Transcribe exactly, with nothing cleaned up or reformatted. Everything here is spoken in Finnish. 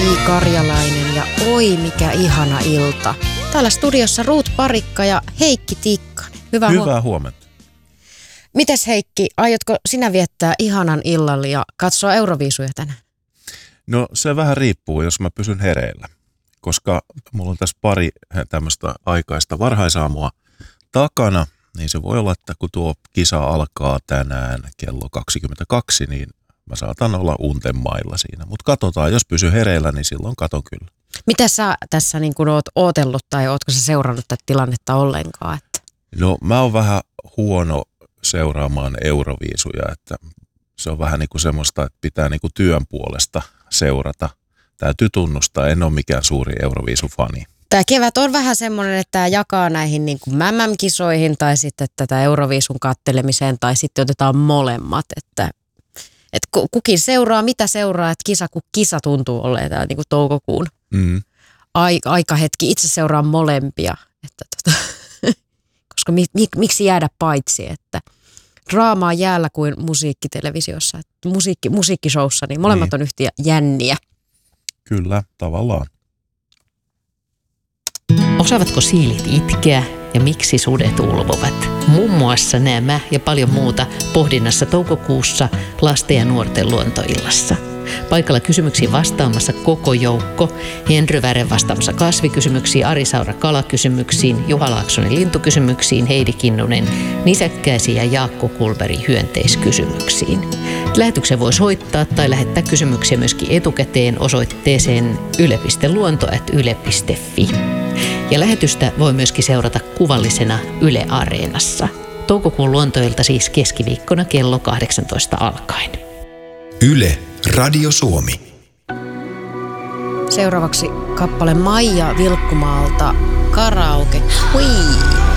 J. Karjalainen ja oi mikä ihana ilta. Täällä studiossa Ruut Parikka ja Heikki Tikkanen. Hyvää, Hyvää huom- huomenta. Mites Heikki, aiotko sinä viettää ihanan illan ja katsoa Euroviisuja tänään? No se vähän riippuu, jos mä pysyn hereillä, koska mulla on tässä pari tämmöistä aikaista varhaisaamua takana, niin se voi olla, että kun tuo kisa alkaa tänään kello kaksikymmentäkaksi, niin mä saatan olla unten mailla siinä. Mutta katsotaan, jos pysy hereillä, niin silloin katon kyllä. Mitä sä tässä niin kun oot ootellut tai ootko sä seurannut tätä tilannetta ollenkaan? Että... No mä oon vähän huono seuraamaan Euroviisuja, että se on vähän niin kuin semmoista, että pitää niin kuin työn puolesta seurata. Täytyy tunnustaa, en ole mikään suuri Euroviisufani. Tämä kevät on vähän semmoinen, että tämä jakaa näihin niin kuin M M-kisoihin tai sitten tätä Euroviisun kattelemiseen tai sitten otetaan molemmat, että, että kukin seuraa, mitä seuraa, että kisa kun kisa tuntuu olleen tämä niin kuin toukokuun Mm. ai, aikahetki. Itse seuraan molempia, että tota, koska mi, mi, miksi jäädä paitsi, että draamaa jäällä kuin musiikkitelevisiossa, että musiikki, musiikkishowssa, niin molemmat niin on yhtä jänniä. Kyllä, tavallaan. Osaavatko siilit itkeä ja miksi sudet ulvovat? Muun muassa nämä ja paljon muuta pohdinnassa toukokuussa lasten ja nuorten luontoillassa. Paikalla kysymyksiin vastaamassa koko joukko. Henry Vären vastaamassa kasvikysymyksiin, Ari Saura kalakysymyksiin, Juha Laaksonen lintukysymyksiin, Heidi Kinnunen nisäkkäisiin ja Jaakko Kulberi hyönteiskysymyksiin. Lähetyksen voi soittaa tai lähettää kysymyksiä myöskin etukäteen osoitteeseen yle piste luonto ät yle piste fi. Ja lähetystä voi myöskin seurata kuvallisena Yle Areenassa. Toukokuun luontoilta siis keskiviikkona kello kahdeksantoista alkaen. Yle Radio Suomi. Seuraavaksi kappale Maija Vilkkumaalta Karaoke Queen.